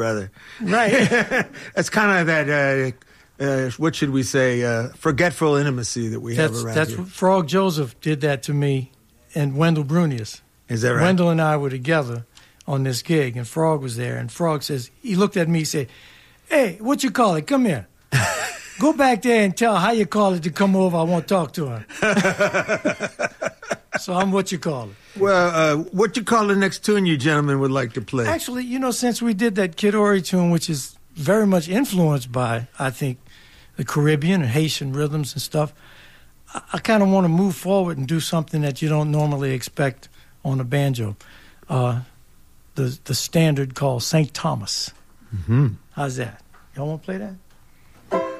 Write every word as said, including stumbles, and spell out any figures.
brother. Right. That's kind of that, uh, uh, what should we say, uh, forgetful intimacy that we that's, have around that's here. That's Frog Joseph did that to me and Wendell Brunius. Is that right? Wendell and I were together on this gig, and Frog was there, and Frog says, he looked at me and said, hey, what you call it? Come here. Go back there and tell how you call it to come over. I want to talk to him. So I'm what you call it. Well, uh, what you call the next tune you gentlemen would like to play? Actually, you know, since we did that Kid Ory tune, which is very much influenced by, I think, the Caribbean and Haitian rhythms and stuff, I, I kind of want to move forward and do something that you don't normally expect on a banjo. Uh, the the standard called Saint Thomas. Mm-hmm. How's that? Y'all want to play that?